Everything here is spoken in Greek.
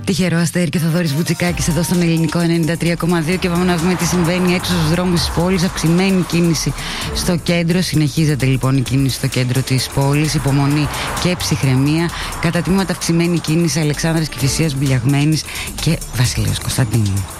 Τυχερό Αστέρι και Θοδωρής Βουτσικάκης εδώ στον Ελληνικό 93,2 και πάμε να δούμε τι συμβαίνει έξω στους δρόμους της πόλης. Αυξημένη κίνηση στο κέντρο. Συνεχίζεται λοιπόν η κίνηση στο κέντρο της πόλης. Υπομονή και ψυχραιμία. Κατά τμήματα αυξημένη κίνηση Αλεξάνδρας Κηφισίας, Μπουλιαγμένης και Βασιλέως Κωνσταντίνου.